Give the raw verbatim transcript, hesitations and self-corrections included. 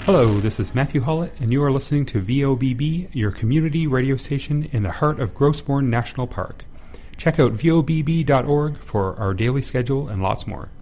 Hello, this is Matthew Hollett, and you are listening to V O B B, your community radio station in the heart of Grossmorn National Park. Check out V O B B dot org for our daily schedule and lots more.